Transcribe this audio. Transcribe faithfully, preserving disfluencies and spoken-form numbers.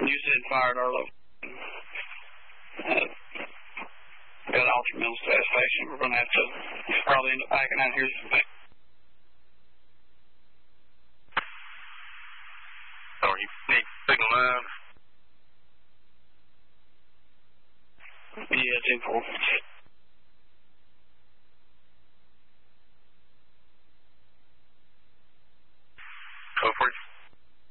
You said fired our location. Uh, got off the middle station. We're going to have to probably end up backing out here. Or you need signal nine? Yeah, ten four.